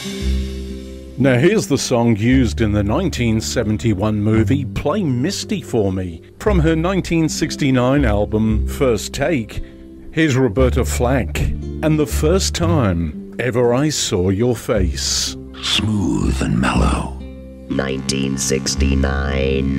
Now here's the song used in the 1971 movie Play Misty for Me. From her 1969 album First Take, here's Roberta Flack and The First Time Ever I Saw Your Face. Smooth and mellow. 1969.